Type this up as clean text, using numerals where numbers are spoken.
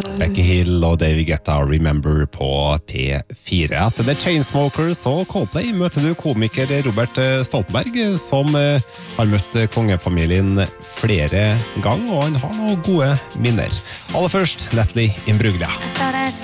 Becky Hill og David Guetta Remember på P4. Etter The Chainsmokers og Coldplay møter du komiker Robert Stoltenberg, som har møtt kongefamilien flere ganger, og han har noen gode minner. Aller først, Natalie Imbruglia.